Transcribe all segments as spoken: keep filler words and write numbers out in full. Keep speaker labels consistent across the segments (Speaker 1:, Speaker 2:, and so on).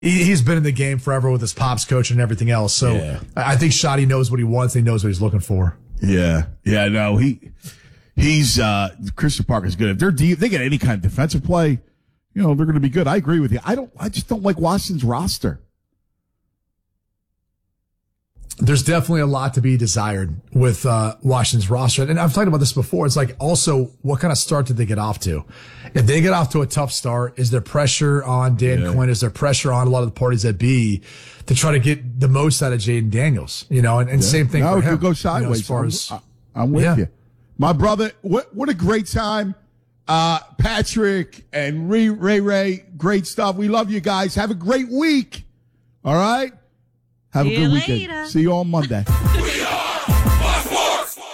Speaker 1: he, he's been in the game forever with his pops coach and everything else. So
Speaker 2: yeah.
Speaker 1: I think Shotty knows what he wants. And he knows what he's looking for.
Speaker 2: Yeah. Yeah, no, he, he's, uh, Christian Parker's good. If they're deep, they get any kind of defensive play, you know, they're going to be good. I agree with you. I don't, I just don't like Washington's roster.
Speaker 1: There's definitely a lot to be desired with uh, Washington's roster. And I've talked about this before. It's like also what kind of start did they get off to? If they get off to a tough start, is there pressure on Dan
Speaker 2: yeah.
Speaker 1: Quinn? Is there pressure on a lot of the parties that be to try to get the most out of Jaden Daniels? You know, and, and yeah. same thing
Speaker 2: no,
Speaker 1: for
Speaker 2: it
Speaker 1: him.
Speaker 2: could go sideways.
Speaker 1: You know, as far as,
Speaker 2: I'm, I'm with
Speaker 1: yeah.
Speaker 2: you. My brother, what what a great time. Uh, Patrick and Ray, Ray Ray, great stuff. We love you guys. Have a great week. All right? Have
Speaker 3: See
Speaker 2: a good
Speaker 3: later.
Speaker 2: weekend. See you on Monday.
Speaker 4: We are Fox Sports.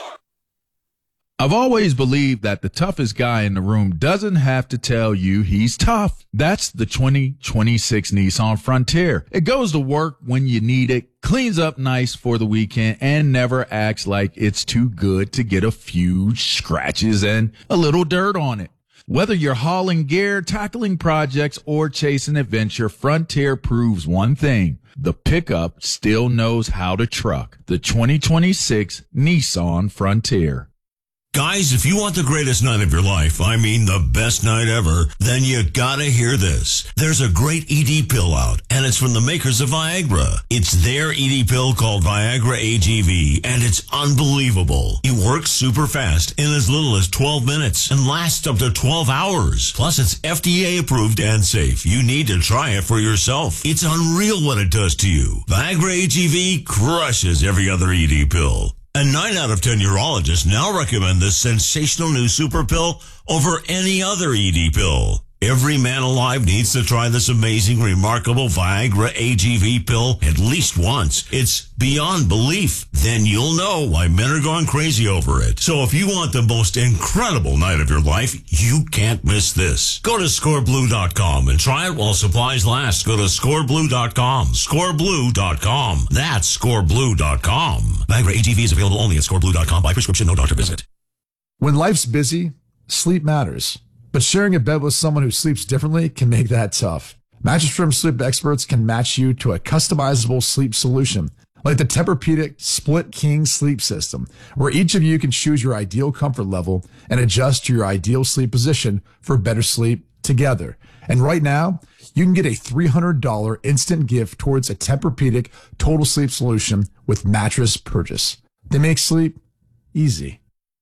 Speaker 5: I've always believed that the toughest guy in the room doesn't have to tell you he's tough. That's the twenty twenty-six Nissan Frontier. It goes to work when you need it, cleans up nice for the weekend, and never acts like it's too good to get a few scratches and a little dirt on it. Whether you're hauling gear, tackling projects, or chasing adventure, Frontier proves one thing. The pickup still knows how to truck. The twenty twenty-six Nissan Frontier.
Speaker 4: Guys, if you want the greatest night of your life, I mean the best night ever, then you gotta hear this. There's a great E D pill out, and it's from the makers of Viagra. It's their E D pill called Viagra A G V, and it's unbelievable. It works super fast in as little as twelve minutes and lasts up to twelve hours. Plus, it's F D A approved and safe. You need to try it for yourself. It's unreal what it does to you. Viagra A G V crushes every other E D pill. And nine out of ten urologists now recommend this sensational new super pill over any other E D pill. Every man alive needs to try this amazing, remarkable Viagra A G V pill at least once. It's beyond belief. Then you'll know why men are going crazy over it. So if you want the most incredible night of your life, you can't miss this. Go to score blue dot com and try it while supplies last. Go to score blue dot com. score blue dot com. That's score blue dot com. Viagra A G V is available only at score blue dot com by prescription, no doctor visit.
Speaker 1: When life's busy, sleep matters. But sharing a bed with someone who sleeps differently can make that tough. Mattress Firm sleep experts can match you to a customizable sleep solution, like the Tempur-Pedic Split King Sleep System, where each of you can choose your ideal comfort level and adjust to your ideal sleep position for better sleep together. And right now, you can get a three hundred dollars instant gift towards a Tempur-Pedic Total Sleep Solution with mattress purchase. They make sleep easy.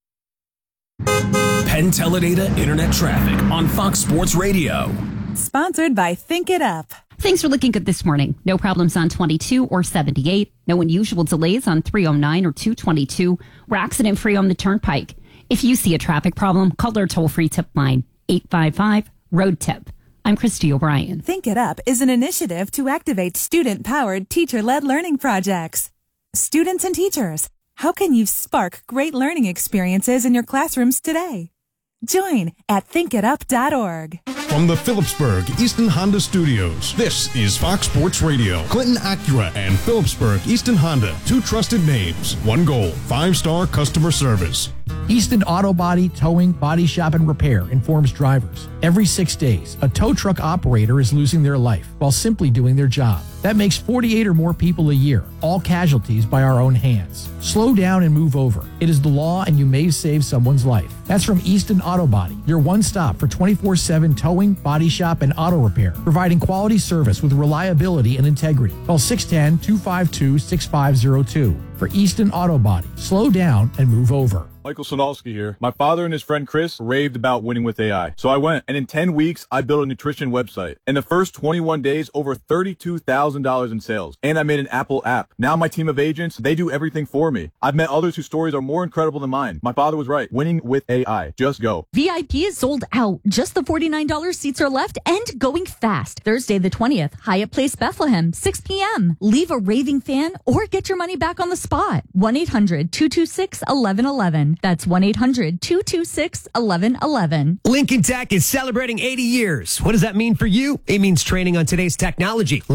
Speaker 6: Penn Teledata Internet Traffic on Fox Sports Radio.
Speaker 7: Sponsored by Think It Up.
Speaker 8: Things are looking good this morning. No problems on twenty-two or seventy-eight. No unusual delays on three oh nine or two twenty-two. We're accident free on the Turnpike. If you see a traffic problem, call our toll-free tip line, eight five five, road tip. I'm Christy O'Brien.
Speaker 7: Think It Up is an initiative to activate student-powered, teacher-led learning projects. Students and teachers, how can you spark great learning experiences in your classrooms today? Join at think it up dot org.
Speaker 9: From the Phillipsburg Easton Honda Studios, this is Fox Sports Radio. Clinton Acura and Phillipsburg Easton Honda, two trusted names, one goal, five-star customer service.
Speaker 10: Easton Auto Body, Towing, Body Shop, and Repair informs drivers. Every six days, a tow truck operator is losing their life while simply doing their job. That makes forty-eight or more people a year, all casualties by our own hands. Slow down and move over. It is the law and you may save someone's life. That's from Easton Auto Body, your one stop for twenty-four seven towing, body shop, and auto repair, providing quality service with reliability and integrity. Call six one zero, two five two, six five zero two for Easton Auto Body. Slow down and move over.
Speaker 11: Michael Sonalski here. My father and his friend Chris raved about winning with A I. So I went, and in ten weeks, I built a nutrition website. In the first twenty-one days, over thirty-two thousand dollars in sales. And I made an Apple app. Now my team of agents, they do everything for me. I've met others whose stories are more incredible than mine. My father was right. Winning with A I. Just go.
Speaker 12: V I P is sold out. Just the forty-nine dollars seats are left and going fast. Thursday the twentieth, Hyatt Place Bethlehem, six p.m. Leave a raving fan or get your money back on the spot. one eight hundred, two two six, one one one one. That's one eight hundred, two two six, one one one one.
Speaker 13: Lincoln Tech is celebrating eighty years. What does that mean for you? It means training on today's technology, learning from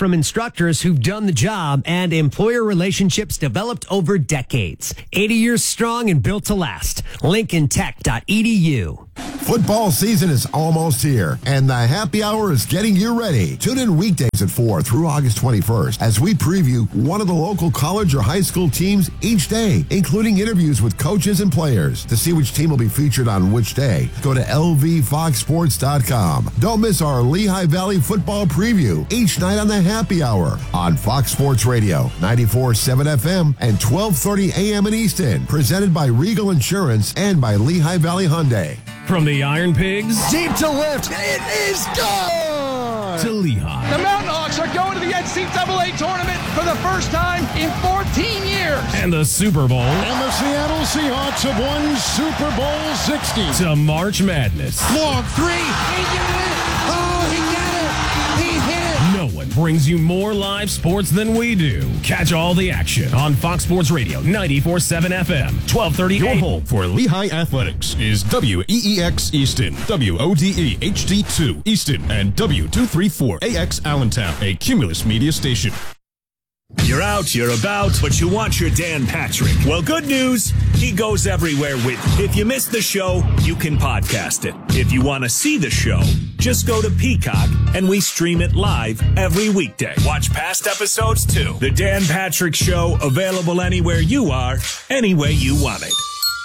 Speaker 3: from instructors who've done the job and employer relationships developed over decades. eighty years strong and built to last. lincoln tech dot e d u.
Speaker 13: Football season is almost here, and the happy hour is getting you ready. Tune in weekdays at four through August twenty-first as we preview one of the local college or high school teams each day, including interviews with coaches and players. To see which team will be featured on which day, go to L V fox sports dot com. Don't miss our Lehigh Valley football preview each night on the happy hour on Fox Sports Radio, ninety-four point seven F M and twelve thirty A M in Easton. Presented by Regal Insurance and by Lehigh Valley Hyundai.
Speaker 14: From the Iron Pigs,
Speaker 3: Deep to lift. It is gone.
Speaker 14: to Lehigh.
Speaker 15: The Mountain Hawks are going to the N C double A tournament for the first time in fourteen years.
Speaker 14: And the Super Bowl.
Speaker 9: And the Seattle Seahawks have won Super Bowl sixty.
Speaker 14: To March Madness.
Speaker 9: Long three. He did it. Oh, he got it. He hit it.
Speaker 14: No one brings you more live sports than we do. Catch all the action on Fox Sports Radio, ninety-four point seven F M, twelve thirty
Speaker 9: Your
Speaker 14: A M.
Speaker 9: home for Lehigh Athletics is W E E X Easton, W O D E H D two Easton, and W two thirty-four A X Allentown, a Cumulus media station.
Speaker 16: You're out, you're about, but you want your Dan Patrick. Well, good news, he goes everywhere with you. If you missed the show, you can podcast it. If you want to see the show, just go to Peacock, and we stream it live every weekday. Watch past episodes, too. The Dan Patrick Show, available anywhere you are, any way you want it.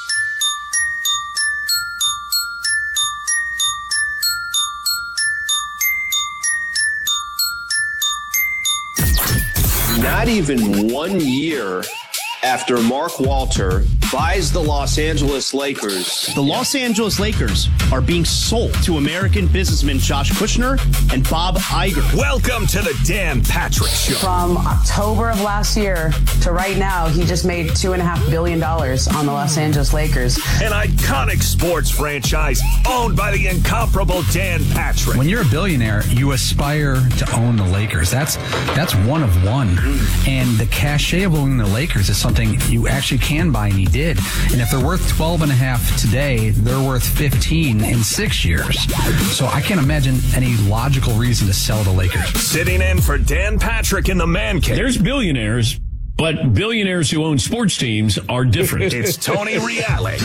Speaker 17: Not even one year after Mark Walter buys the Los Angeles Lakers.
Speaker 18: The Los Angeles Lakers are being sold to American businessmen Josh Kushner and Bob Iger.
Speaker 16: Welcome to the Dan Patrick Show.
Speaker 19: From October of last year to right now, he just made two and a half billion dollars on the Los Angeles Lakers.
Speaker 16: An iconic sports franchise owned by the incomparable Dan Patrick.
Speaker 20: When you're a billionaire, you aspire to own the Lakers. That's that's one of one. And the cachet of owning the Lakers is something you actually can buy, and he did. And if they're worth twelve and a half today, they're worth fifteen in six years. So I can't imagine any logical reason to sell the Lakers.
Speaker 16: Sitting in for Dan Patrick in the Man Cave.
Speaker 14: There's billionaires, but billionaires who own sports teams are different.
Speaker 16: It's Tony Reale.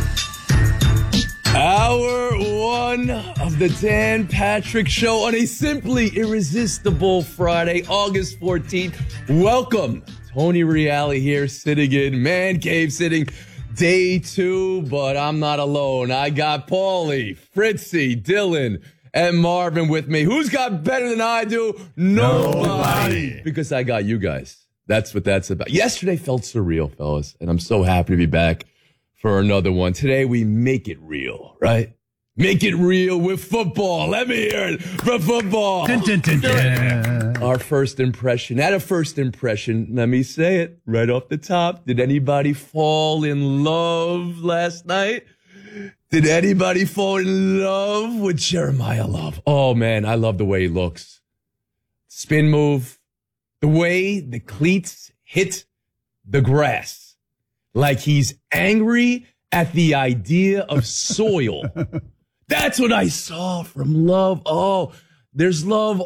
Speaker 21: Hour one of the Dan Patrick Show on a simply irresistible Friday, August fourteenth. Welcome. Tony Reale here, sitting in Man Cave, sitting day two, but I'm not alone. I got Paulie, Fritzy, Dylan, and Marvin with me. Who's got better than I do? Nobody. Nobody. Because I got you guys. That's what that's about. Yesterday felt surreal, fellas, and I'm so happy to be back for another one. Today we make it real, right? Make it real with football. Let me hear it for football. Dun, dun, dun, dun. Our first impression. At a first impression, let me say it right off the top. Did anybody fall in love last night? Did anybody fall in love with Jeremiah Love? Oh, man, I love the way he looks. Spin move. The way the cleats hit the grass. Like he's angry at the idea of soil. That's what I saw from Love. Oh, there's love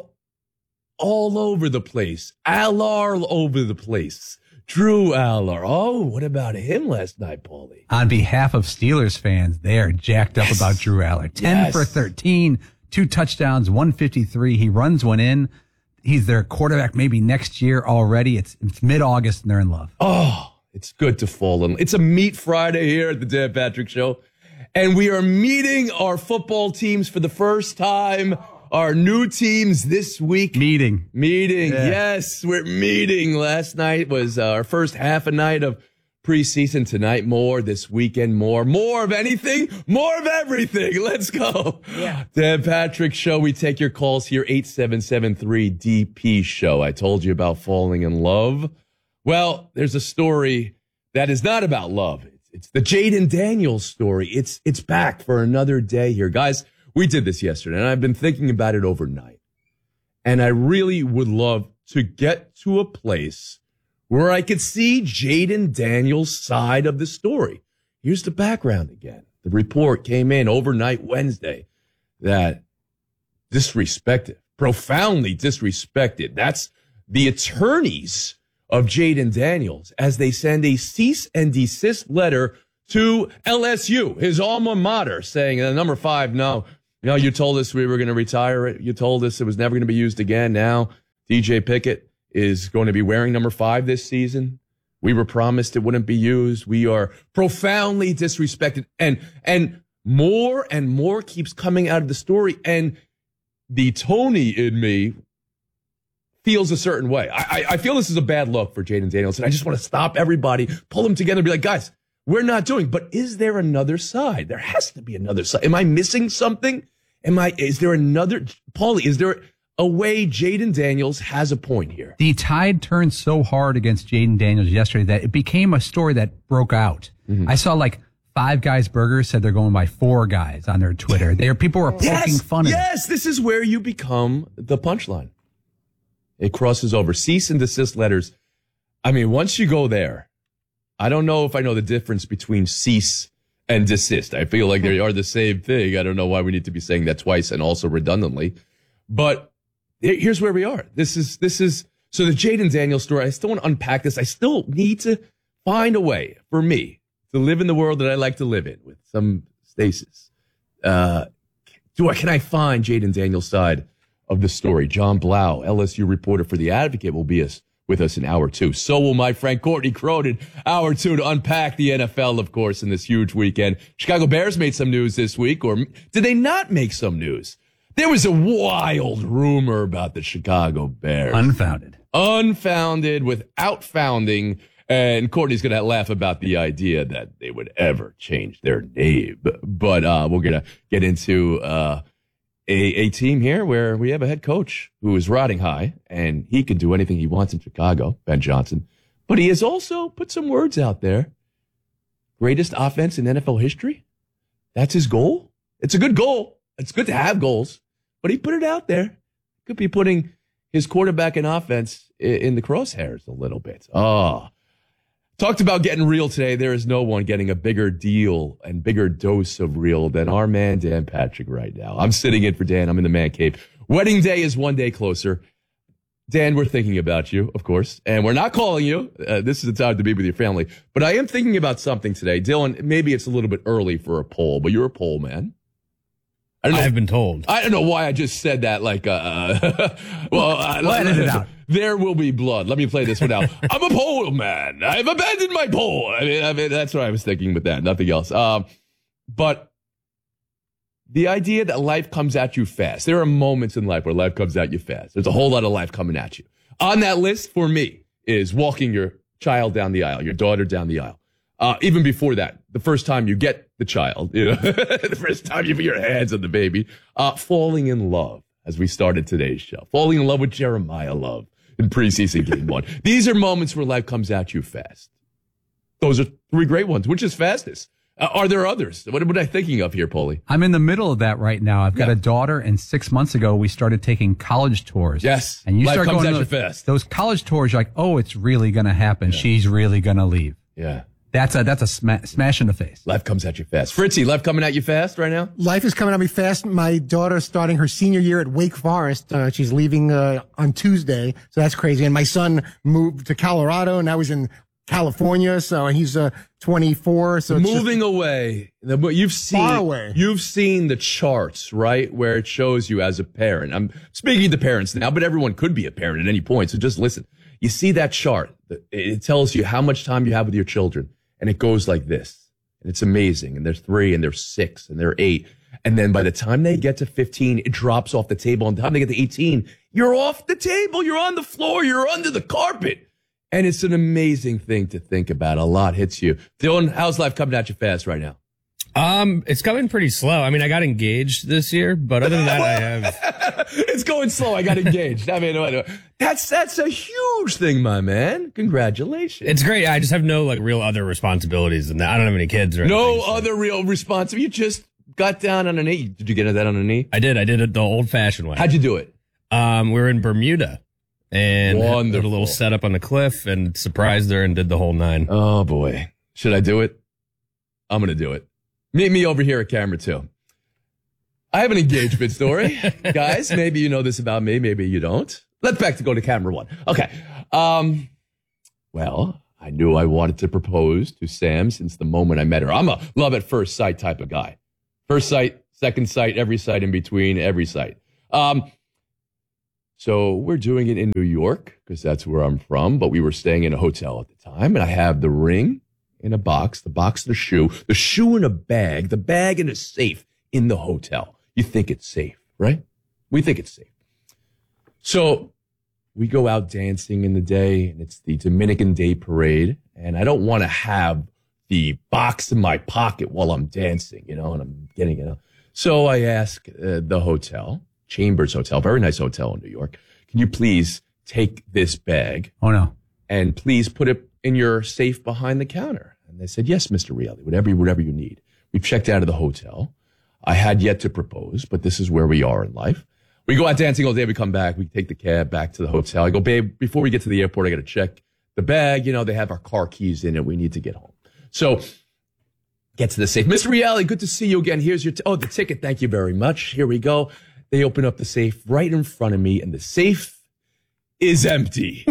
Speaker 21: all over the place. Allard all over the place. Drew Allard. Oh, what about him last night, Paulie?
Speaker 20: On behalf of Steelers fans, they are jacked up yes. about Drew Allard. ten yes. for thirteen, two touchdowns, one fifty-three. He runs one in. He's their quarterback maybe next year already. It's, it's mid-August and they're in love.
Speaker 21: Oh, it's good to fall in love. It's a Meet Friday here at the Dan Patrick Show. And we are meeting our football teams for the first time. Our new teams this week.
Speaker 20: Meeting.
Speaker 21: Meeting. Yeah. Yes, we're meeting. Last night was uh, our first half a night of preseason. Tonight more. This weekend more. More of anything. More of everything. Let's go. Yeah. Dan Patrick Show. We take your calls here. eight seven seven three D P Show. I told you about falling in love. Well, there's a story that is not about love. It's the Jaden Daniels story. It's it's back for another day here. Guys, we did this yesterday, and I've been thinking about it overnight. And I really would love to get to a place where I could see Jaden Daniels' side of the story. Here's the background again. The report came in overnight Wednesday that disrespected, profoundly disrespected. That's the attorneys of Jaden Daniels as they send a cease and desist letter to L S U, his alma mater, saying, uh, number five, no, no, you told us we were going to retire it. You told us it was never going to be used again. Now D J Pickett is going to be wearing number five this season. We were promised it wouldn't be used. We are profoundly disrespected. And, and more and more keeps coming out of the story. And the Tony in me feels a certain way. I, I, I feel this is a bad look for Jaden Daniels. And I just want to stop everybody, pull them together and be like, guys, we're not doing, but is there another side? There has to be another side. Am I missing something? Am I, is there another, Paulie, is there a way Jaden Daniels has a point here?
Speaker 20: The tide turned so hard against Jaden Daniels yesterday that it became a story that broke out. Mm-hmm. I saw like Five Guys Burgers said they're going by Four Guys on their Twitter. There, people were poking
Speaker 21: yes,
Speaker 20: fun at it.
Speaker 21: Yes, this is where you become the punchline. It crosses over. Cease and desist letters. I mean, once you go there, I don't know if I know the difference between cease and desist. I feel like they are the same thing. I don't know why we need to be saying that twice and also redundantly. But here's where we are. This is, this is, so the Jaden Daniels story, I still want to unpack this. I still need to find a way for me to live in the world that I like to live in with some stasis. Uh, do I, can I find Jaden Daniels' side of the story? John Blau, L S U reporter for The Advocate, will be us, with us in hour two. So will my friend Courtney Cronin, hour two, to unpack the N F L, of course, in this huge weekend. Chicago Bears made some news this week, or did they not make some news? There was a wild rumor about the Chicago Bears.
Speaker 20: Unfounded.
Speaker 21: Unfounded, without founding. And Courtney's going to laugh about the idea that they would ever change their name. But uh, we're going to get into uh, a, a team here where we have a head coach who is riding high, and he can do anything he wants in Chicago, Ben Johnson. But he has also put some words out there. Greatest offense in N F L history? That's his goal? It's a good goal. It's good to have goals. But he put it out there. Could be putting his quarterback and offense in, in the crosshairs a little bit. Oh. Talked about getting real today. There is no one getting a bigger deal and bigger dose of real than our man, Dan Patrick, right now. I'm sitting in for Dan. I'm in the man cave. Wedding day is one day closer. Dan, we're thinking about you, of course, and we're not calling you. Uh, this is the time to be with your family. But I am thinking about something today. Dylan, maybe it's a little bit early for a poll, but you're a poll man. I don't know.
Speaker 2: I've been told.
Speaker 21: I don't know why I just said that like, uh, well,
Speaker 2: we'll
Speaker 21: uh,
Speaker 2: edit it out.
Speaker 21: There will be blood. Let me play this one out. I'm a pole man. I've abandoned my pole. I mean, I mean, that's what I was thinking with that. Nothing else. Um, but the idea that life comes at you fast. There are moments in life where life comes at you fast. There's a whole lot of life coming at you. On that list for me is walking your child down the aisle, your daughter down the aisle. Uh, even before that, the first time you get the child, you know, the first time you put your hands on the baby, uh, falling in love, as we started today's show, falling in love with Jeremiah Love in preseason game one. These are moments where life comes at you fast. Those are three great ones. Which is fastest? Uh, are there others? What, what am I thinking of here, Paulie?
Speaker 20: I'm in the middle of that right now. I've got
Speaker 21: Yeah.
Speaker 20: a daughter, and six months ago we started taking college tours.
Speaker 21: Yes.
Speaker 20: and you
Speaker 21: Life
Speaker 20: start
Speaker 21: comes
Speaker 20: going
Speaker 21: at
Speaker 20: to
Speaker 21: you
Speaker 20: those,
Speaker 21: fast.
Speaker 20: those college tours. You're like, oh, it's really going to happen. She's really going to leave.
Speaker 21: Yeah.
Speaker 20: That's a that's a sma- smash in the face.
Speaker 21: Life comes at you fast. Fritzy, life coming at you fast right now?
Speaker 22: Life is coming at me fast. My daughter's starting her senior year at Wake Forest. Uh, she's leaving uh, on Tuesday, so that's crazy. And my son moved to Colorado, and now he's in California, so he's uh, twenty-four. So it's
Speaker 21: Moving
Speaker 22: just
Speaker 21: away. The- But you've seen
Speaker 22: Far away.
Speaker 21: You've seen the charts, right, where it shows you as a parent. I'm speaking to parents now, but everyone could be a parent at any point. So just listen. You see that chart. It tells you how much time you have with your children. And it goes like this. And it's amazing. And they're three and they're six and they're eight. And then by the time they get to fifteen, it drops off the table. And by the time they get to eighteen, you're off the table. You're on the floor. You're under the carpet. And it's an amazing thing to think about. A lot hits you. Dylan, how's life coming at you fast right now?
Speaker 2: Um, it's coming pretty slow. I mean, I got engaged this year, but other than that, I have.
Speaker 21: It's going slow. I got engaged. I mean, that's that's a huge thing, my man. Congratulations.
Speaker 2: It's great. I just have no like real other responsibilities than that. I don't have any kids or
Speaker 21: No
Speaker 2: anything, so-
Speaker 21: other real responsibility. You just got down on a knee. Did you get that on a knee?
Speaker 2: I did. I did it the old fashioned way.
Speaker 21: How'd you do it?
Speaker 2: Um, we were in Bermuda and did a
Speaker 21: Wonderful.
Speaker 2: little setup on the cliff and surprised her and did the whole nine.
Speaker 21: Oh boy. Should I do it? I'm going to do it. Meet me over here at camera two. I have an engagement story. Guys, maybe you know this about me. Maybe you don't. Let's back to go to camera one. Okay. Um, well, I knew I wanted to propose to Sam since the moment I met her. I'm a love at first sight type of guy. First sight, second sight, every sight in between, every sight. Um, so we're doing it in New York because that's where I'm from, but we were staying in a hotel at the time, and I have the ring in a box, the box of the shoe, the shoe in a bag, the bag in a safe in the hotel. You think it's safe, right? We think it's safe. So we go out dancing in the day, and it's the Dominican Day Parade, and I don't want to have the box in my pocket while I'm dancing, you know, and I'm getting it. So I ask uh, the hotel, Chambers Hotel, very nice hotel in New York, can you please take this bag?
Speaker 20: Oh, no.
Speaker 21: And please put it in your safe behind the counter. And they said, yes, Mister Reale, whatever, whatever you need. We checked out of the hotel. I had yet to propose, but this is where we are in life. We go out dancing all day. We come back. We take the cab back to the hotel. I go, babe, before we get to the airport, I got to check the bag. You know, they have our car keys in it. We need to get home. So get to the safe. Mister Reale, good to see you again. Here's your, t- oh, the ticket. Thank you very much. Here we go. They open up the safe right in front of me, and the safe is empty.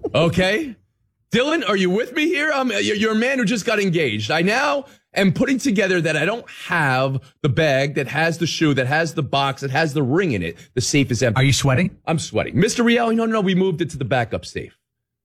Speaker 21: Okay? Dylan, are you with me here? Um, you're, you're a man who just got engaged. I now am putting together that I don't have the bag that has the shoe, that has the box, that has the ring in it. The safe is empty.
Speaker 20: Are you sweating?
Speaker 21: I'm sweating. Mister Reale, no, no, no, we moved it to the backup safe.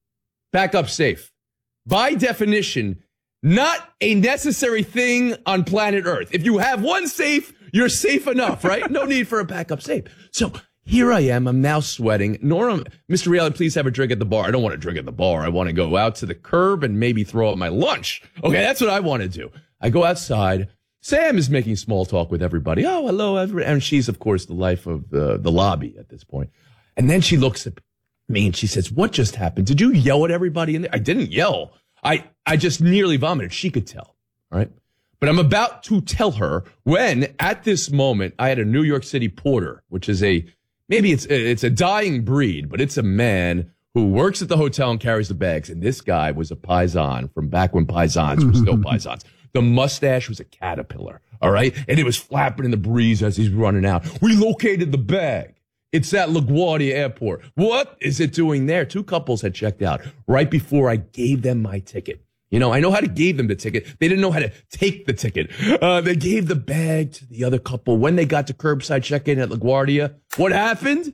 Speaker 21: Backup safe. By definition, not a necessary thing on planet Earth. If you have one safe, you're safe enough, right? No need for a backup safe. So here I am. I'm now sweating. Nora, Mister Reale, please have a drink at the bar. I don't want to drink at the bar. I want to go out to the curb and maybe throw out my lunch. Okay, that's what I want to do. I go outside. Sam is making small talk with everybody. Oh, hello, everybody. And she's, of course, the life of the, the lobby at this point. And then she looks at me and she says, what just happened? Did you yell at everybody in there? I didn't yell. I, I just nearly vomited. She could tell, all right? But I'm about to tell her when, at this moment, I had a New York City porter, which is a, maybe it's it's a dying breed, but it's a man who works at the hotel and carries the bags. And this guy was a paisan from back when paisans were still paisans. The mustache was a caterpillar, all right? And it was flapping in the breeze as he's running out. We located the bag. It's at LaGuardia Airport. What is it doing there? Two couples had checked out right before I gave them my ticket. You know, I know how to give them the ticket. They didn't know how to take the ticket. Uh, they gave the bag to the other couple. When they got to curbside check-in at LaGuardia, what happened?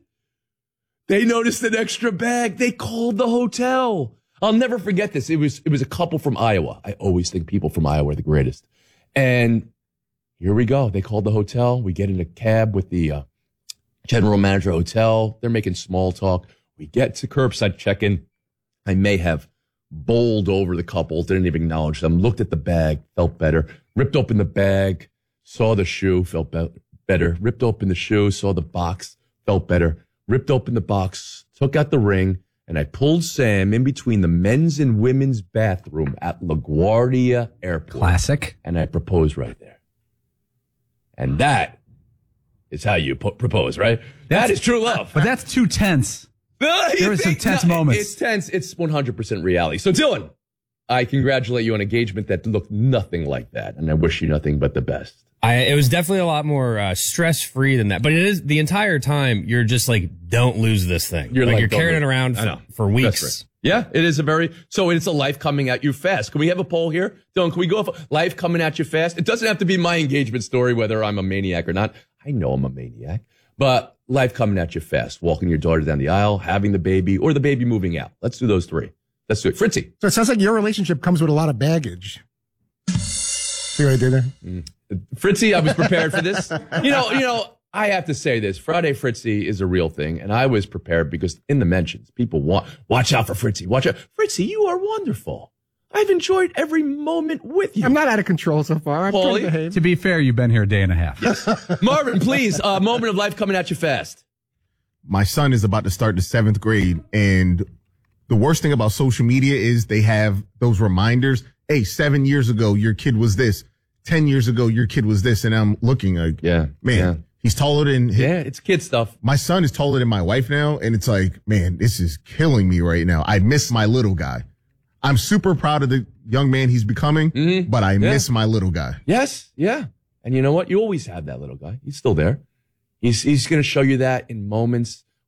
Speaker 21: They noticed an extra bag. They called the hotel. I'll never forget this. It was it was a couple from Iowa. I always think people from Iowa are the greatest. And here we go. They called the hotel. We get in a cab with the uh, general manager hotel. They're making small talk. We get to curbside check-in. I may have bowled over the couple, didn't even acknowledge them, looked at the bag, felt better, ripped open the bag, saw the shoe, felt be- better, ripped open the shoe, saw the box, felt better, ripped open the box, took out the ring, and I pulled Sam in between the men's and women's bathroom at LaGuardia Airport.
Speaker 20: Classic.
Speaker 21: And I proposed right there. And that is how you po- propose, right? That is true love.
Speaker 20: But that's too tense. There were some tense
Speaker 21: no,
Speaker 20: moments.
Speaker 21: It's tense. It's one hundred percent reality. So, Dylan, I congratulate you on an engagement that looked nothing like that, and I wish you nothing but the best.
Speaker 2: I, it was definitely a lot more uh, stress-free than that. But it is the entire time you're just like, don't lose this thing.
Speaker 21: You're
Speaker 2: like,
Speaker 21: like,
Speaker 2: you're
Speaker 21: don't
Speaker 2: carrying
Speaker 21: lose
Speaker 2: it around
Speaker 21: it. I
Speaker 2: for,
Speaker 21: know.
Speaker 2: for weeks.
Speaker 21: That's right. Yeah, it is a very, so it's a life coming at you fast. Can we have a poll here? Dylan, can we go off life coming at you fast? It doesn't have to be my engagement story, whether I'm a maniac or not. I know I'm a maniac, but life coming at you fast. Walking your daughter down the aisle, having the baby, or the baby moving out. Let's do those three. Let's do it. Fritzy.
Speaker 22: So it sounds like your relationship comes with a lot of baggage. See what I did there?
Speaker 21: Mm. Fritzy, I was prepared for this. You know, you know, I have to say this. Friday Fritzy is a real thing, and I was prepared because in the mentions, people want, watch out for Fritzy. Watch out. Fritzy, you are wonderful. I've enjoyed every moment with you.
Speaker 22: I'm not out of control so far. I'm trying to behave.
Speaker 20: To be fair, you've been here a day and a half.
Speaker 21: Yes. Marvin, please, a uh, moment of life coming at you fast.
Speaker 4: My son is about to start the seventh grade, and the worst thing about social media is they have those reminders. Hey, seven years ago, your kid was this. Ten years ago, your kid was this. And I'm looking like,
Speaker 21: yeah,
Speaker 4: man,
Speaker 21: yeah.
Speaker 4: he's taller than. His,
Speaker 21: yeah, it's kid stuff.
Speaker 4: My son is taller than my wife now. And it's like, man, this is killing me right now. I miss my little guy. I'm super proud of the young man he's becoming, mm-hmm. but I yeah. miss my little guy.
Speaker 21: Yes. Yeah. And you know what? You always have that little guy. He's still there. He's, he's going to show you that in moments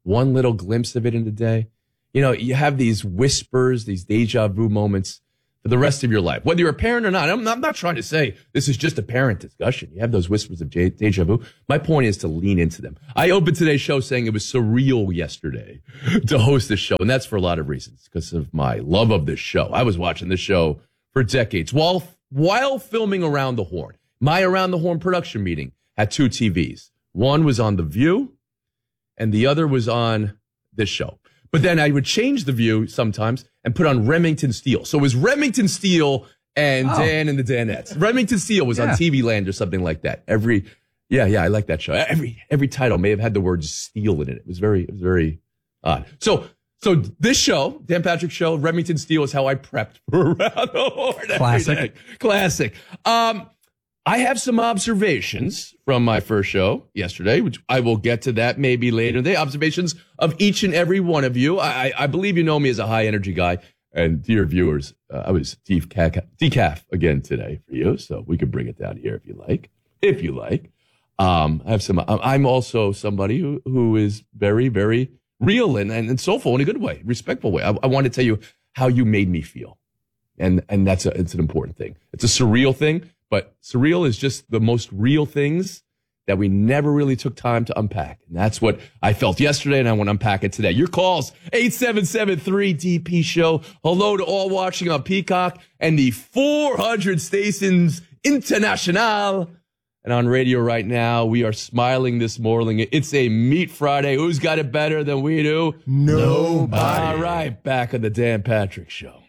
Speaker 21: one little glimpse of it in the day. You know, you have these whispers, these deja vu moments for the rest of your life, whether you're a parent or not. I'm not, I'm not trying to say this is just a parent discussion. You have those whispers of deja vu. My point is to lean into them. I opened today's show saying it was surreal yesterday to host this show, and that's for a lot of reasons, because of my love of this show. I was watching this show for decades while while filming Around the Horn. My Around the Horn production meeting had two T Vs. One was on The View, and the other was on this show. But then I would change the view sometimes and put on Remington Steele. So it was Remington Steele and oh. Dan and the Danettes. Remington Steele was yeah. on T V Land or something like that. Every, yeah, yeah, I like that show. Every every title may have had the word Steele in it. It was very, it was very odd. So, so this show, Dan Patrick Show, Remington Steele is how I prepped for Around the Horn.
Speaker 20: Classic,
Speaker 21: classic. Um, I have some observations from my first show yesterday, which I will get to that maybe later today. Observations of each and every one of you. I, I believe you know me as a high energy guy. And dear viewers, uh, I was decaf, decaf again today for you. So we could bring it down here if you like, if you like. Um, I have some, I'm also somebody who, who is very, very real and, and, and soulful in a good way, respectful way. I, I want to tell you how you made me feel. And, and that's a, it's an important thing. It's a surreal thing. But surreal is just the most real things that we never really took time to unpack. And that's what I felt yesterday, and I want to unpack it today. Your calls, eight seven seven three D P show. Hello to all watching on Peacock and the four hundred stations international. And on radio right now, we are smiling this morning. It's a Meat Friday. Who's got it better than we do?
Speaker 4: Nobody.
Speaker 21: All right, back on the Dan Patrick Show.